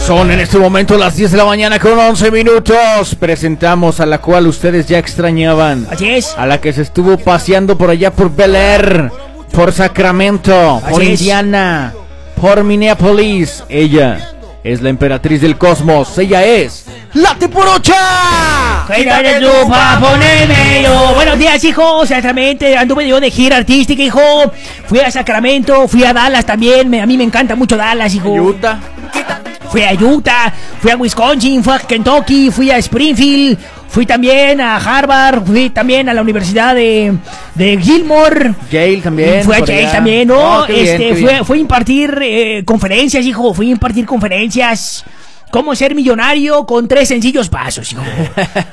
Son en este momento las 10 de la mañana con 11 minutos. Presentamos a la cual ustedes ya extrañaban. Así es. A la que se estuvo paseando por allá por Bel Air, por Sacramento, por Indiana, por Minneapolis. Ella es la emperatriz del cosmos. Ella es la Teporocha. Buenos días, hijo. Exactamente, anduve yo de gira artística, hijo. Fui a Sacramento, fui a Dallas también. A mí me encanta mucho Dallas, hijo. Utah. Fui a Utah, fui a Wisconsin, fui a Kentucky, fui a Springfield, fui también a Harvard, fui también a la Universidad de Gilmore. Yale también. Fui a Yale también, ¿no? Fue Fui a impartir conferencias, hijo. Fui a impartir conferencias. Cómo ser millonario con 3 sencillos pasos, hijo.